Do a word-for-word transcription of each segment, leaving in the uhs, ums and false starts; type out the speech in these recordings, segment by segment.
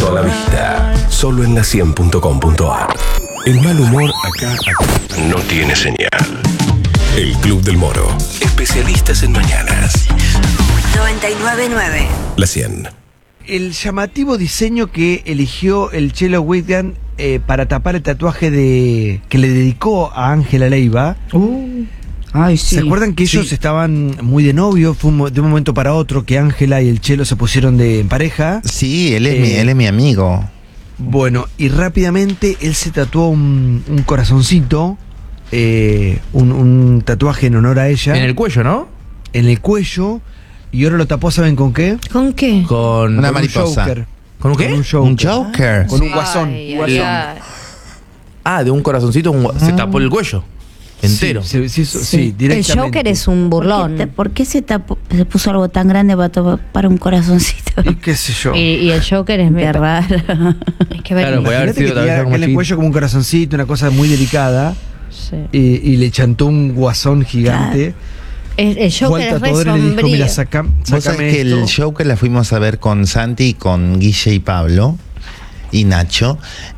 a la vista. Solo en la cien punto com punto a r. El mal humor acá, acá no tiene señal. El Club del Moro. Especialistas en mañanas. noventa y nueve punto nueve. La cien. El llamativo diseño que eligió el Chelo Whitgan eh, para tapar el tatuaje de que le dedicó a Ángela Leiva. Uh, ay, sí. ¿Se acuerdan que ellos sí. estaban muy de novio? Fue un, de un momento para otro que Ángela y el Chelo se pusieron de en pareja. Sí, él es, Eh, mi, él es mi amigo. Bueno, y rápidamente él se tatuó un, un corazoncito, eh, un, un tatuaje en honor a ella. En el cuello, ¿no? En el cuello. Y ahora lo tapó, ¿saben con qué? ¿Con qué? Con... Una Con mariposa. un Joker. ¿Con un qué? Con un Joker. Un Joker. Con un guasón. Ay, un ay, guasón. ay. Ah, de un corazoncito un gua- se tapó el cuello. Entero. Sí, sí, sí, sí, El directamente. Joker es un burlón. ¿Por qué, te- por qué se, tapó- se puso algo tan grande para, to- para un corazoncito? Y qué sé yo. Y, y el Joker es Qué medio raro. Hay que ver. Claro, puede haber Imagínate sido que tal vez tenía algo aquel en el chiquito. cuello como un corazoncito, una cosa muy delicada. Sí. Y, y le chantó un guasón gigante. El, el Fue Joker al es re tatuador y le dijo, sombrío. mira, saca, Vos sácame sabés que el esto. Joker la fuimos a ver con Santi y con Guille y Pablo y Nacho.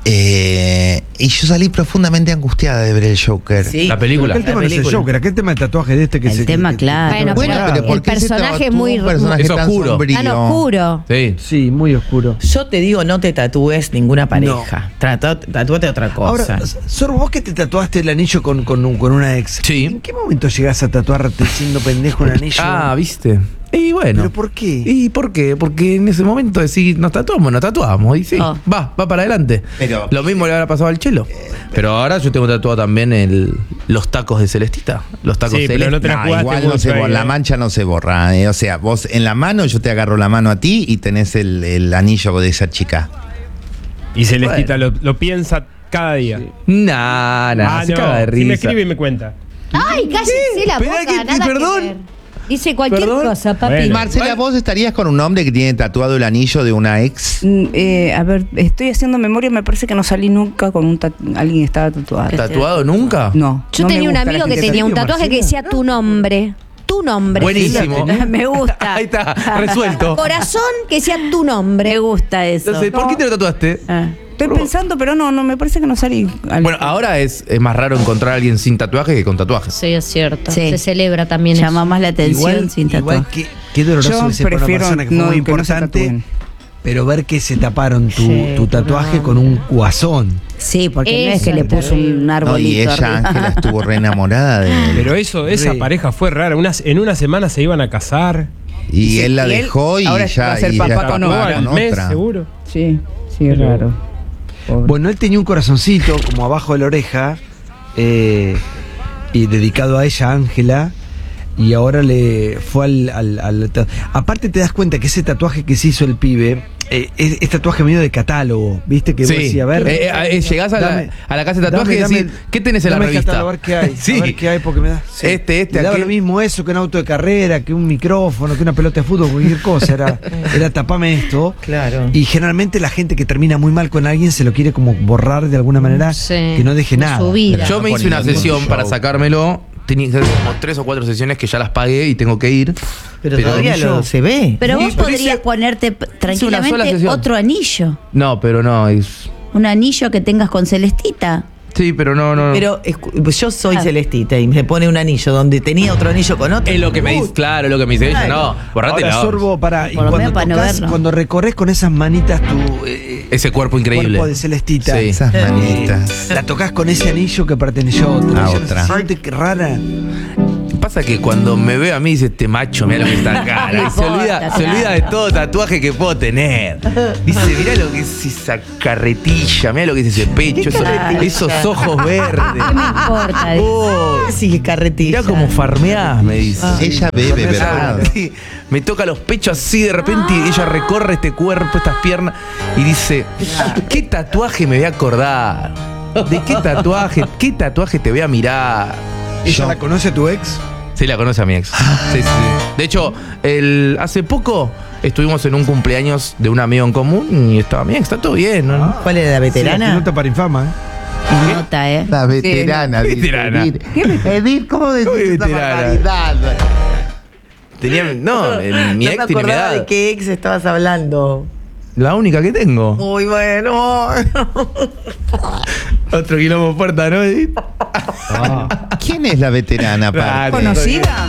Eh, y yo salí profundamente angustiada de ver el Joker. Sí. La película. Aquel tema no es el Joker, aquel tema del tatuaje de este que El se... tema, que- que- claro. Bueno, Bueno, pero pero ¿por el qué se personaje tatuó muy- un personaje Es tan oscuro. sombrío? Tan oscuro. Sí. Sí, muy oscuro. Yo te digo, no te tatúes ninguna pareja. Trata- tatúate otra cosa. Ahora, Sorbo, vos que te tatuaste el anillo con, con, un- con una ex. Sí. ¿En qué momento llegás a tatuarte siendo pendejo un anillo? Ah, ¿viste? Y bueno. ¿Pero por qué? ¿Y por qué? Porque en ese momento decís, nos tatuamos, nos tatuamos. Y sí, Oh. va, va para adelante. Pero- Lo mismo le habrá pasado al Chelo. Pero ahora yo tengo tatuado también el, los tacos de Celestita. Los tacos Sí, pero celestes. no te la No, jugaste igual no mucho se ahí, borra, la eh. mancha no se borra. eh. O sea, vos en la mano, yo te agarro la mano a ti y tenés el, el anillo de esa chica. Y Celestita lo, lo piensa cada día. Nah, nah, ah, se no. caga de Si risa. me escribe y me cuenta. Ay, cállese la Esperá boca, que- nada que perdón. ver. Dice cualquier Perdón. cosa, papi. Bueno. Marcela, ¿vos estarías con un hombre que tiene tatuado el anillo de una ex? Mm, eh, a ver, estoy haciendo memoria, me parece que no salí nunca con un tatu- alguien que estaba tatuado. ¿Tatuado nunca? No. Yo no me tenía un gusta la amigo que gente tenía un ¿Serio, tatuaje que Marcela? decía tu nombre. Tu nombre. Buenísimo. Me gusta. Ahí está, resuelto. Corazón que decía tu nombre. Me gusta eso. Entonces, ¿por qué te lo tatuaste? Ah, estoy pensando, pero no, no, me parece que no salí. al- Bueno, ahora es, es más raro encontrar a alguien sin tatuaje que con tatuajes. Sí, es cierto. Sí. Se celebra también llama eso. más la atención Igual, sin igual tatuaje. que, qué doloroso Yo debe ser para una prefiero persona que fue no- muy que no se importante, tatúen. pero ver que se taparon tu, Sí, tu tatuaje no. con un guasón. Sí, porque no es Eso que le es puso un No, y arbolito. ella, arriba. Ángela, estuvo re enamorada de él. Pero eso, esa Re. pareja fue rara. Unas, en una semana se iban a casar. Y Sí, él la y él dejó y ahora ya, va a ser y papá ya con está otra. al con mes, otra. seguro. Sí, sí, Pero- raro. Pobre. Bueno, él tenía un corazoncito como abajo de la oreja eh, y dedicado a ella, Ángela, y ahora le fue al, al, al- Aparte te das cuenta que ese tatuaje que se hizo el pibe eh, es, es tatuaje medio de catálogo, ¿viste? Que vos Sí. decís, a ver... Eh, eh, eh, llegás a la, dame- a la casa de tatuaje dame- y decís, dame- ¿qué tenés en la dame el revista? catálogo, a ver qué hay, Sí. a ver qué hay porque me da... sí. Este, este, Le daba aquel. lo mismo eso que un auto de carrera, que un micrófono, que una pelota de fútbol, cualquier cosa, era, era tapame esto. Claro. Y generalmente la gente que termina muy mal con alguien se lo quiere como borrar de alguna manera, Sí, que no deje de nada. su vida. Yo me hice una Poniendo sesión un para show. sacármelo. Tenía que hacer como tres o cuatro sesiones que ya las pagué y tengo que ir. Pero, Pero todavía yo- lo, se ve. Pero Sí, vos pero podrías hice- ponerte p- sola tranquilamente sesión. otro anillo. No, pero no. es- Un anillo que tengas con Celestita. Sí, pero no, no. Pero escu- yo soy Ah. Celestita y me pone un anillo donde tenía otro anillo con otro. es lo que me dice, claro, es lo que me dice ella. No, borrate Ahora, la Sorbo, para, y Por lo cuando, menos para no tocas, verlo. cuando recorres con esas manitas tu eh, Ese cuerpo increíble. cuerpo de Celestita, Sí. Esas eh, manitas. la tocas con ese anillo que perteneció a otra. A Ella otra. se siente que rara. Pasa que cuando me ve a mí dice este macho, mira lo que está acá. No Y se importa, olvida, se claro. olvida de todo tatuaje que puedo tener. Dice, mirá lo que es esa carretilla, mirá lo que es ese pecho, esos, carretilla? esos ojos verdes. ¿Qué me importa? Oh, Sí, carretilla. mirá cómo farmeás, me dice. Ella bebe, ¿verdad? Sí, me toca los pechos así de repente y ella recorre este cuerpo, estas piernas y dice, ¿qué tatuaje me voy a acordar? ¿De qué tatuaje? ¿Qué tatuaje te voy a mirar? ¿Ella Yo- la conoce a tu ex? Sí, la conoce a mi ex. Sí, sí, sí. De hecho, el, hace poco estuvimos en un cumpleaños de un amigo en común y estaba mi ex, está todo bien, ¿no? ¿Cuál era la Sí, veterana? la nota para infama, ¿eh? Nota, ¿eh? La veterana. dice Veterana. Edith. Edith, ¿cómo decís ¿Cómo esa veterana? barbaridad? Tenía, no, el- mi no ex me tiene mi acordaba edad. de qué ex estabas hablando. La única que tengo. Muy bueno. Otro quilombo puerta, ¿no, Edith? ¿Quién es la veterana? aparte? ¿Conocida?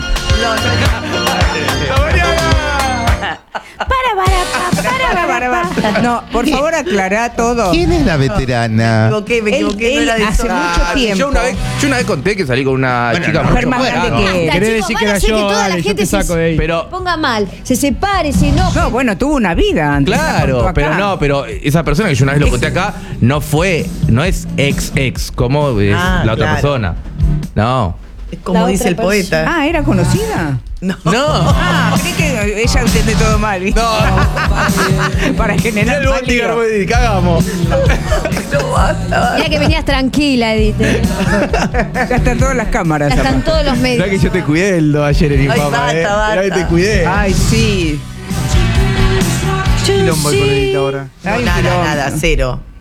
Para, para, para, para, para. No, por favor, aclará todo. ¿Quién es la veterana? Me equivoqué, me Él- equivoqué. no él era de hace eso. mucho Ah, tiempo. Yo una, vez, yo una vez conté que salí con una Bueno, chica no, mucho más grande bueno. que- Basta, ¿Querés chicos, decir que van a era hacer yo? que toda la Dale, yo gente te se, saco de ahí. Pero- ponga mal, se separe, se enoje. No, bueno, tuvo una vida antes. la Claro, contó pero acá. no, pero esa persona que yo una vez lo conté acá no fue, no es ex ex, como es Ah, la otra claro. persona. No. Es como La dice otra el poeta. Ah, ¿era conocida? No. No. Ah, creí que ella entiende todo mal, ¿viste? No. Para generar Mirá el mal lío. botigar, cagamos. Mira que venías tranquila, Edith. Ya están todas las cámaras. Ya están todos los Mirá que medios. yo te cuidé el do ayer en Ay, Infama, basta, eh. basta. Mirá que te cuidé. Ay, sí. Quilombo con Edith ahora. Ay, No, nada, quilombo. nada, cero.